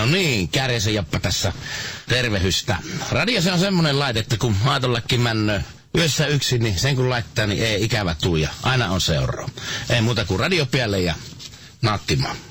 No niin, Kääriäisen Jappa tässä tervehystä. Radio se on semmonen laite, että kun maatollekin männöö yössä yksin, niin sen kun laittaa, niin ei ikävä tuu ja aina on seuraa. Ei muuta kuin radio päälle ja nauttimaan.